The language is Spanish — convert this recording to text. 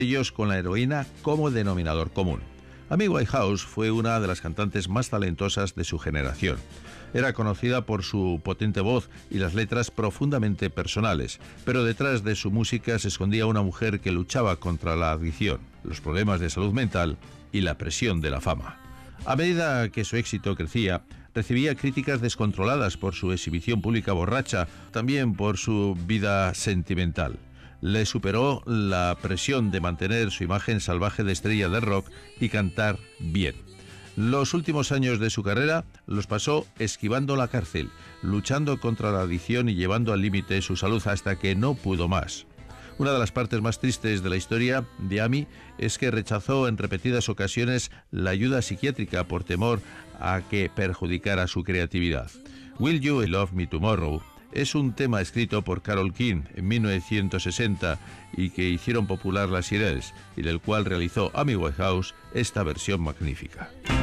ellos con la heroína como denominador común. Amy Winehouse fue una de las cantantes más talentosas de su generación. Era conocida por su potente voz y las letras profundamente personales, pero detrás de su música se escondía una mujer que luchaba contra la adicción, los problemas de salud mental y la presión de la fama. A medida que su éxito crecía, recibía críticas descontroladas por su exhibición pública borracha, también por su vida sentimental. Le superó la presión de mantener su imagen salvaje de estrella de rock y cantar bien. Los últimos años de su carrera los pasó esquivando la cárcel, luchando contra la adicción y llevando al límite su salud hasta que no pudo más. Una de las partes más tristes de la historia de Amy es que rechazó en repetidas ocasiones la ayuda psiquiátrica por temor a que perjudicara su creatividad. Will You Love Me Tomorrow es un tema escrito por Carole King en 1960 y que hicieron popular las Irels, y del cual realizó Amy Winehouse esta versión magnífica.